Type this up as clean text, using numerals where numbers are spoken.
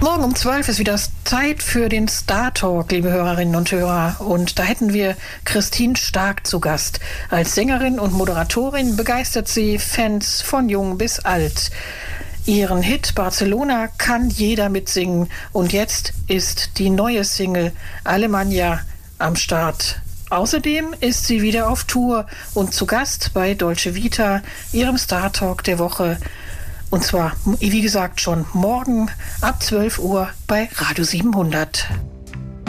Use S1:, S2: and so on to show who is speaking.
S1: Morgen um 12 ist wieder Zeit für den Star Talk, liebe Hörerinnen und Hörer. Und da hätten wir Christine Stark zu Gast. Als Sängerin und Moderatorin begeistert sie Fans von jung bis alt. Ihren Hit Barcelona kann jeder mitsingen. Und jetzt ist die neue Single Alemannia am Start. Außerdem ist sie wieder auf Tour und zu Gast bei Dolce Vita, ihrem Star Talk der Woche. Und zwar, wie gesagt, schon morgen ab 12 Uhr bei Radio 700.